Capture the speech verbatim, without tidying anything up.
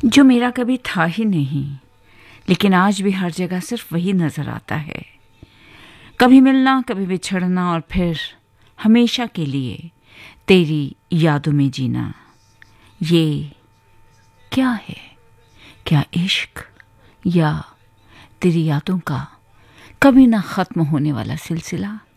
जो मेरा कभी था ही नहीं, लेकिन आज भी हर जगह सिर्फ वही नजर आता है। कभी मिलना, कभी बिछड़ना, और फिर हमेशा के लिए तेरी यादों में जीना। ये क्या है? क्या इश्क, या तेरी यादों का कभी ना खत्म होने वाला सिलसिला?